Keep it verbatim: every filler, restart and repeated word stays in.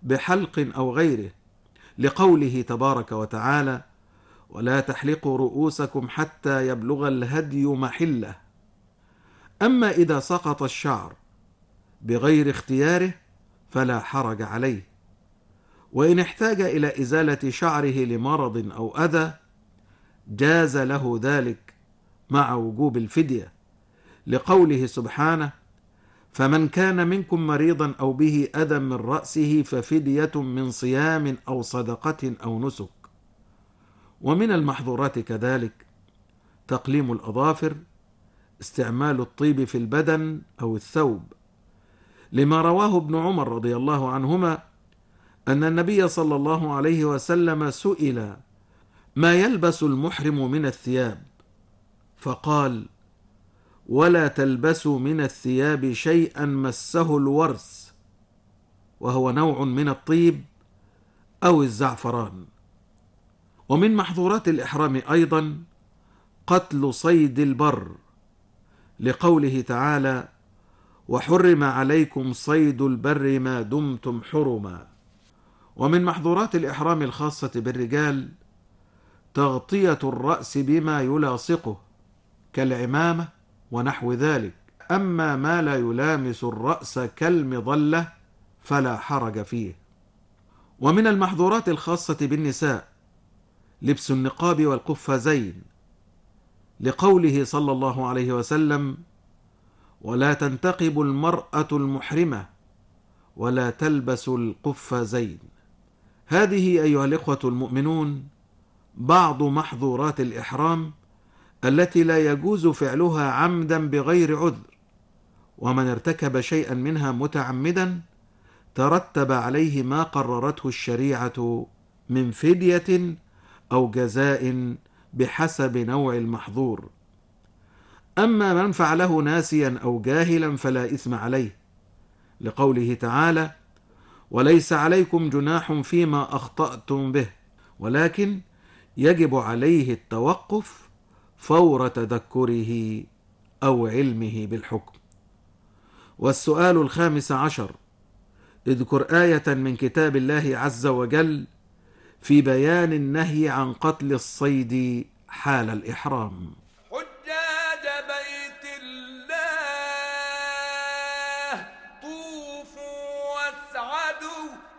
بحلق أو غيره، لقوله تبارك وتعالى: ولا تحلقوا رؤوسكم حتى يبلغ الهدي محله. أما إذا سقط الشعر بغير اختياره فلا حرج عليه، وإن احتاج إلى إزالة شعره لمرض أو أذى جاز له ذلك مع وجوب الفدية، لقوله سبحانه: فمن كان منكم مريضا أو به أذى من رأسه ففدية من صيام أو صدقة أو نسك. ومن المحظورات كذلك تقليم الأظافر، استعمال الطيب في البدن أو الثوب، لما رواه ابن عمر رضي الله عنهما أن النبي صلى الله عليه وسلم سئل ما يلبس المحرم من الثياب، فقال: ولا تلبسوا من الثياب شيئا مسه الورس، وهو نوع من الطيب أو الزعفران. ومن محظورات الإحرام أيضا قتل صيد البر، لقوله تعالى: وحرم عليكم صيد البر ما دمتم حرما. ومن محظورات الإحرام الخاصة بالرجال تغطية الرأس بما يلاصقه كالعمامة ونحو ذلك. أما ما لا يلامس الرأس كالمظلة فلا حرج فيه. ومن المحظورات الخاصة بالنساء لبس النقاب والقفازين، لقوله صلى الله عليه وسلم: ولا تنتقب المرأة المحرمة ولا تلبس القفازين. هذه أيها الإخوة المؤمنون بعض محظورات الإحرام التي لا يجوز فعلها عمدا بغير عذر، ومن ارتكب شيئا منها متعمدا ترتب عليه ما قررته الشريعة من فدية أو جزاء بحسب نوع المحظور. أما من فعله ناسيا أو جاهلا فلا إثم عليه، لقوله تعالى: وليس عليكم جناح فيما أخطأتم به، ولكن يجب عليه التوقف فور تذكره أو علمه بالحكم. والسؤال الخامس عشر: اذكر آية من كتاب الله عز وجل في بيان النهي عن قتل الصيد حال الإحرام.